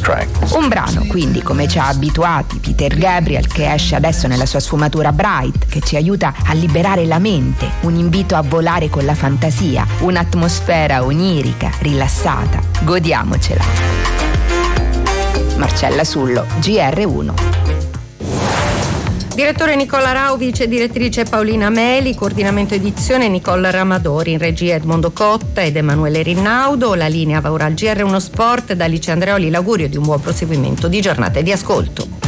Un brano, quindi, come ci ha abituati Peter Gabriel, che esce adesso nella sua sfumatura Bright, che ci aiuta a liberare la mente, un invito a volare con la fantasia, un'atmosfera onirica, rilassata. Godiamocela. Marcella Sullo, GR1. Direttore Nicola Rauvic, direttrice Paolina Meli, coordinamento edizione Nicola Ramadori, in regia Edmondo Cotta ed Emanuele Rinnaudo. La linea va ora al GR1 Sport. Da Alice Andreoli l'augurio di un buon proseguimento di giornata e di ascolto.